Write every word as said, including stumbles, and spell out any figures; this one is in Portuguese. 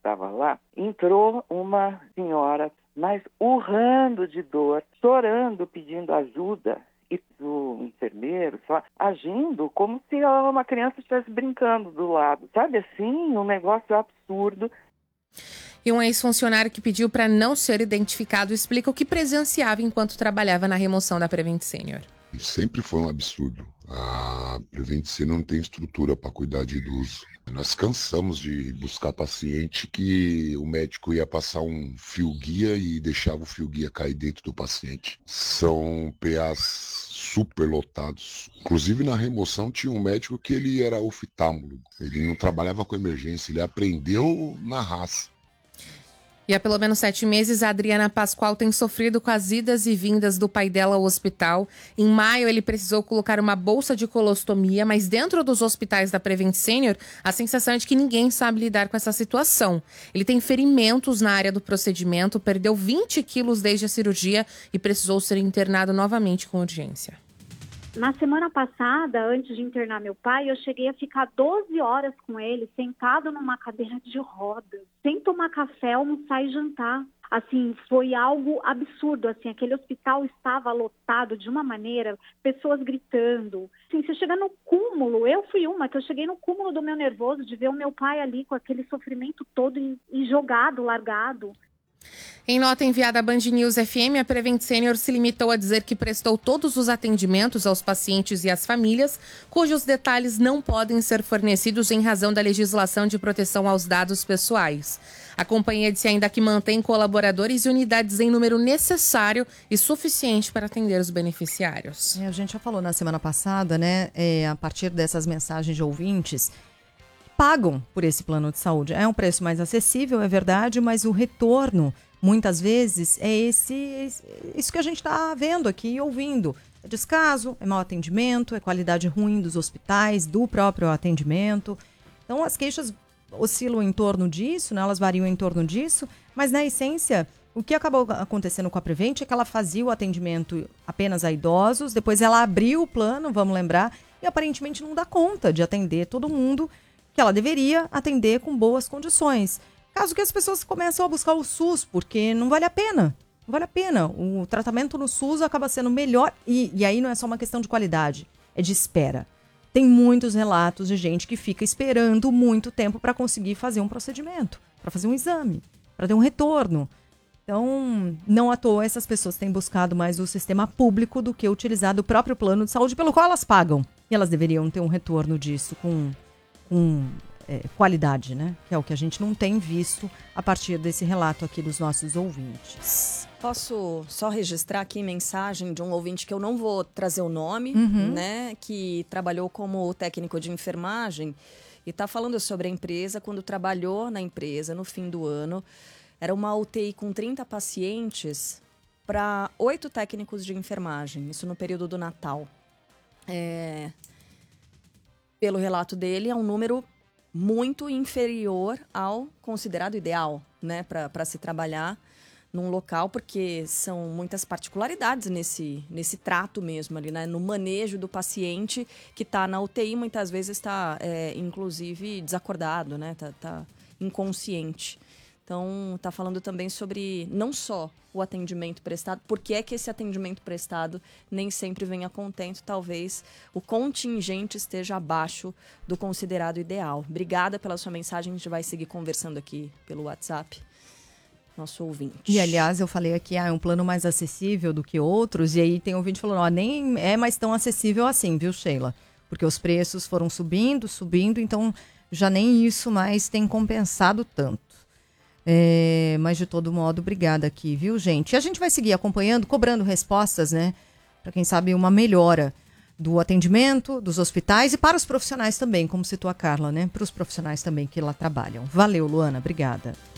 estava lá, entrou uma senhora, mas urrando de dor, chorando, pedindo ajuda. E o enfermeiro só agindo como se uma criança estivesse brincando do lado. Sabe assim, um negócio absurdo. E um ex-funcionário que pediu para não ser identificado explica o que presenciava enquanto trabalhava na remoção da Prevent Senior. Sempre foi um absurdo. A Prevent Senior não tem estrutura para cuidar de idoso. Nós cansamos de buscar paciente que o médico ia passar um fio-guia e deixava o fio-guia cair dentro do paciente. São P As super lotados. Inclusive na remoção tinha um médico que ele era oftalmólogo. Ele não trabalhava com emergência, ele aprendeu na raça. E há pelo menos sete meses, a Adriana Pascoal tem sofrido com as idas e vindas do pai dela ao hospital. Em maio, ele precisou colocar uma bolsa de colostomia, mas dentro dos hospitais da Prevent Senior, a sensação é de que ninguém sabe lidar com essa situação. Ele tem ferimentos na área do procedimento, perdeu vinte quilos desde a cirurgia e precisou ser internado novamente com urgência. Na semana passada, antes de internar meu pai, eu cheguei a ficar doze horas com ele, sentado numa cadeira de rodas, sem tomar café, almoçar e jantar. Assim, foi algo absurdo, assim, aquele hospital estava lotado de uma maneira, pessoas gritando. Assim, você chega no cúmulo, eu fui uma que eu cheguei no cúmulo do meu nervoso de ver o meu pai ali com aquele sofrimento todo e, e jogado, largado. Em nota enviada à Band News F M, a Prevent Senior se limitou a dizer que prestou todos os atendimentos aos pacientes e às famílias, cujos detalhes não podem ser fornecidos em razão da legislação de proteção aos dados pessoais. A companhia disse ainda que mantém colaboradores e unidades em número necessário e suficiente para atender os beneficiários. É, a gente já falou na semana passada, né, é, a partir dessas mensagens de ouvintes, pagam por esse plano de saúde. É um preço mais acessível, é verdade, mas o retorno, muitas vezes, é esse, isso que a gente está vendo aqui e ouvindo. É descaso, é mau atendimento, é qualidade ruim dos hospitais, do próprio atendimento. Então, as queixas oscilam em torno disso, né? Elas variam em torno disso, mas, na essência, o que acabou acontecendo com a Prevent é que ela fazia o atendimento apenas a idosos, depois ela abriu o plano, vamos lembrar, e aparentemente não dá conta de atender todo mundo que ela deveria atender com boas condições. Caso que as pessoas começam a buscar o SUS, porque não vale a pena. Não vale a pena. O tratamento no SUS acaba sendo melhor. E, e aí não é só uma questão de qualidade, é de espera. Tem muitos relatos de gente que fica esperando muito tempo para conseguir fazer um procedimento, para fazer um exame, para ter um retorno. Então, não à toa, essas pessoas têm buscado mais o sistema público do que utilizar o próprio plano de saúde pelo qual elas pagam. E elas deveriam ter um retorno disso com... com é, qualidade, né? Que é o que a gente não tem visto a partir desse relato aqui dos nossos ouvintes. Posso só registrar aqui mensagem de um ouvinte que eu não vou trazer o nome, Uhum. né? Que trabalhou como técnico de enfermagem e está falando sobre a empresa. Quando trabalhou na empresa, no fim do ano, era uma U T I com trinta pacientes para oito técnicos de enfermagem. Isso no período do Natal. É... Pelo relato dele, é um número muito inferior ao considerado ideal, né, para se trabalhar num local, porque são muitas particularidades nesse, nesse trato mesmo ali, né, no manejo do paciente que está na U T I, muitas vezes está, é, inclusive, desacordado, né, tá, tá inconsciente. Então, está falando também sobre não só o atendimento prestado, porque é que esse atendimento prestado nem sempre vem a contento, talvez o contingente esteja abaixo do considerado ideal. Obrigada pela sua mensagem, a gente vai seguir conversando aqui pelo WhatsApp, nosso ouvinte. E, aliás, eu falei aqui, ah, é um plano mais acessível do que outros, e aí tem um ouvinte falando, ó, nem é mais tão acessível assim, viu, Sheila? Porque os preços foram subindo, subindo, então já nem isso mais tem compensado tanto. É, mas de todo modo, obrigada aqui, viu, gente? E a gente vai seguir acompanhando, cobrando respostas, né? Para quem sabe uma melhora do atendimento, dos hospitais e para os profissionais também, como citou a Carla, né? Para os profissionais também que lá trabalham. Valeu, Luana, obrigada.